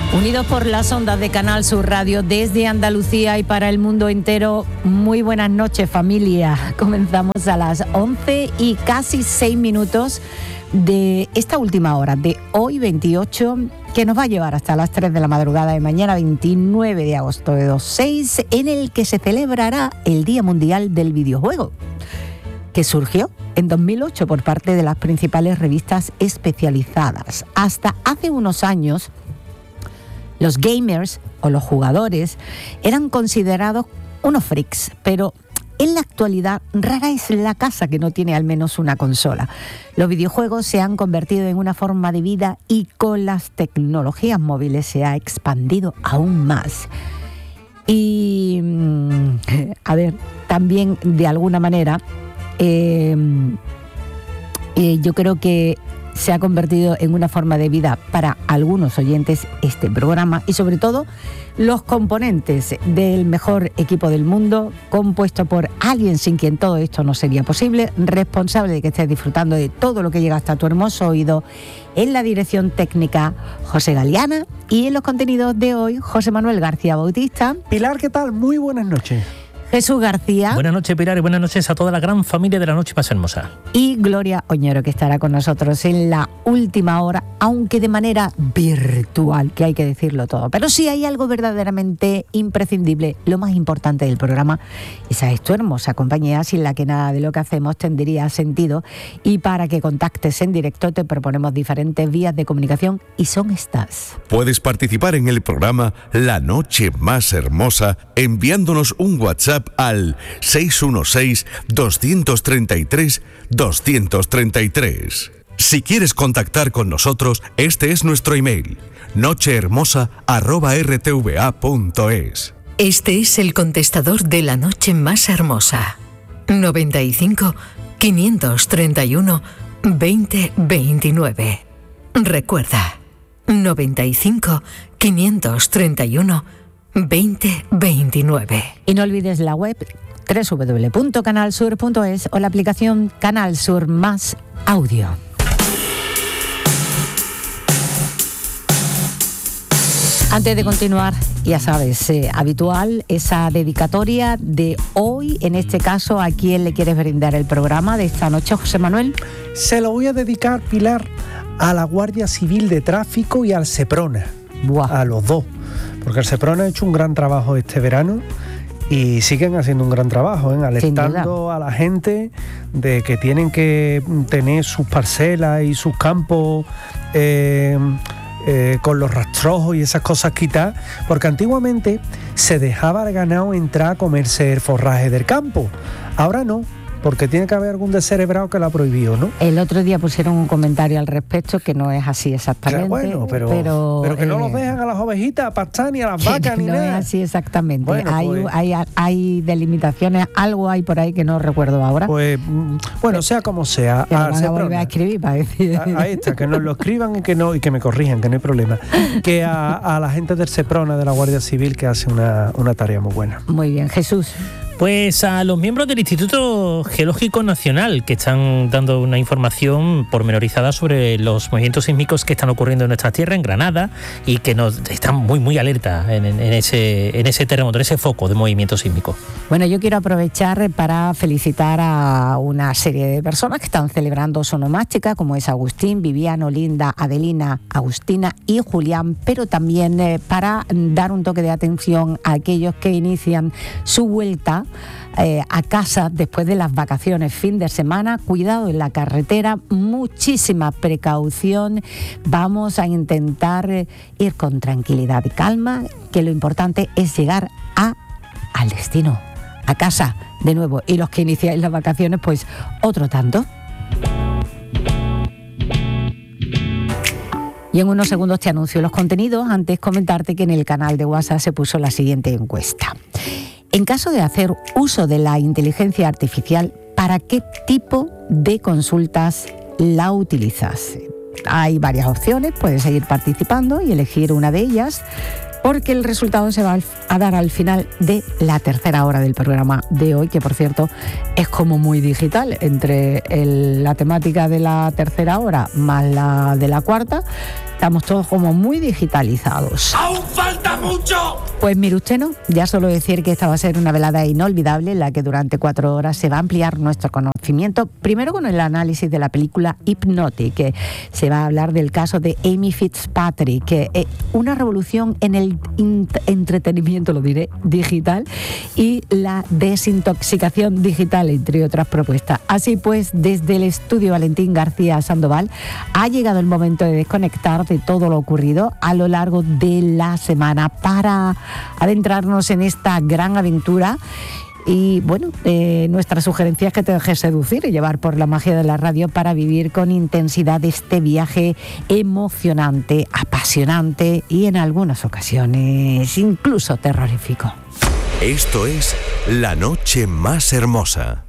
Unidos por las ondas de Canal Sur Radio desde Andalucía y para el mundo entero, muy buenas noches, familia. Comenzamos a las 11 y casi 6 minutos de esta última hora de hoy 28, que nos va a llevar hasta las 3 de la madrugada de mañana 29 de agosto de 2006, en el que se celebrará el Día Mundial del Videojuego, que surgió en 2008 por parte de las principales revistas especializadas. Hasta hace unos años, los gamers o los jugadores eran considerados unos freaks, pero en la actualidad rara es la casa que no tiene al menos una consola. Los videojuegos se han convertido en una forma de vida y con las tecnologías móviles se ha expandido aún más. Y, a ver, también de alguna manera, yo creo que se ha convertido en una forma de vida para algunos oyentes este programa y sobre todo los componentes del mejor equipo del mundo, compuesto por alguien sin quien todo esto no sería posible, responsable de que estés disfrutando de todo lo que llega hasta tu hermoso oído. En la dirección técnica, José Galeana, y en los contenidos de hoy, José Manuel García Bautista. Pilar, ¿qué tal? Muy buenas noches. Jesús García. Buenas noches, Pilar, y buenas noches a toda la gran familia de La Noche Más Hermosa. Y Gloria Oñoro, que estará con nosotros en la última hora, aunque de manera virtual, que hay que decirlo todo. Pero sí hay algo verdaderamente imprescindible, lo más importante del programa. Esa es tu hermosa compañía, sin la que nada de lo que hacemos tendría sentido. Y para que contactes en directo te proponemos diferentes vías de comunicación y son estas. Puedes participar en el programa La Noche Más Hermosa enviándonos un WhatsApp al 616-233-233. Si quieres contactar con nosotros, este es nuestro email: nochehermosa@rtva.es. Este es el contestador de La Noche Más Hermosa. 95 531 2029. Recuerda, 95 531 2029. Y no olvides la web www.canalsur.es o la aplicación Canal Sur Más Audio. Antes de continuar, ya sabes, habitual esa dedicatoria de hoy, en este caso, ¿a quién le quieres brindar el programa de esta noche, José Manuel? Se lo voy a dedicar, Pilar, a la Guardia Civil de Tráfico y al Seprona. Buah. A los dos, porque el Seprona ha hecho un gran trabajo este verano y siguen haciendo un gran trabajo, alertando a la gente de que tienen que tener sus parcelas y sus campos con los rastrojos y esas cosas quitadas, porque antiguamente se dejaba al ganado entrar a comerse el forraje del campo. Ahora no, porque tiene que haber algún descerebrado que lo ha prohibido, ¿no? El otro día pusieron un comentario al respecto que no es así exactamente. Claro, bueno, pero que no los dejan a las ovejitas a pastar ni a las vacas ni no nada. No es así exactamente. Bueno, hay delimitaciones, algo hay por ahí que no recuerdo ahora. Pues, bueno, sea como sea. Que van a volver a escribir para decir. Ahí está, que nos lo escriban y que me corrijan, que no hay problema. Que a la gente del Seprona, de la Guardia Civil, que hace una tarea muy buena. Muy bien, Jesús. Pues a los miembros del Instituto Geológico Nacional, que están dando una información pormenorizada sobre los movimientos sísmicos que están ocurriendo en nuestra tierra, en Granada, y que nos están muy alerta en ese terremoto, en ese foco de movimientos sísmicos. Bueno, yo quiero aprovechar para felicitar a una serie de personas que están celebrando su onomástica, como es Agustín, Viviano, Linda, Adelina, Agustina y Julián, pero también para dar un toque de atención a aquellos que inician su vuelta a casa después de las vacaciones, fin de semana. Cuidado en la carretera, muchísima precaución. Vamos a intentar ir con tranquilidad y calma, que lo importante es llegar al destino, a casa de nuevo. Y los que iniciáis las vacaciones, pues otro tanto. Y en unos segundos te anuncio los contenidos. Antes comentarte que en el canal de WhatsApp se puso la siguiente encuesta. En caso de hacer uso de la inteligencia artificial, ¿para qué tipo de consultas la utilizas? hay varias opciones, puedes seguir participando y elegir una de ellas, porque el resultado se va a dar al final de la tercera hora del programa de hoy, que por cierto es como muy digital, entre la temática de la tercera hora más la de la cuarta. Estamos todos como muy digitalizados. ¡Aún falta mucho! Pues mire usted, ¿no? Ya solo decir que esta va a ser una velada inolvidable en la que durante 4 horas se va a ampliar nuestro conocimiento, primero con el análisis de la película Hypnotic, que se va a hablar del caso de Amy Fitzpatrick, que es una revolución en el entretenimiento, lo diré, digital, y la desintoxicación digital, entre otras propuestas. Así pues, desde el estudio Valentín García Sandoval ha llegado el momento de desconectar de todo lo ocurrido a lo largo de la semana para adentrarnos en esta gran aventura. Y bueno, nuestra sugerencia es que te dejes seducir y llevar por la magia de la radio para vivir con intensidad este viaje emocionante, apasionante y en algunas ocasiones incluso terrorífico. Esto es La Noche Más Hermosa.